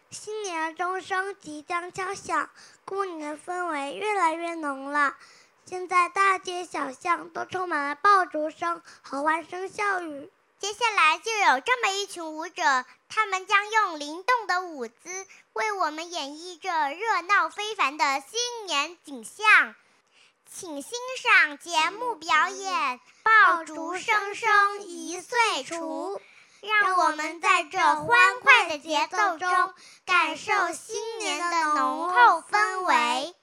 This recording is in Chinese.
新年的钟声即将敲响，过年的氛围越来越浓了。现在大街小巷都充满了爆竹声和欢声笑语。 接下来就有这么一群舞者，他们将用灵动的舞姿为我们演绎着热闹非凡的新年景象。请欣赏节目表演《爆竹声声一岁除》，让我们在这欢快的节奏中感受新年的浓厚氛围。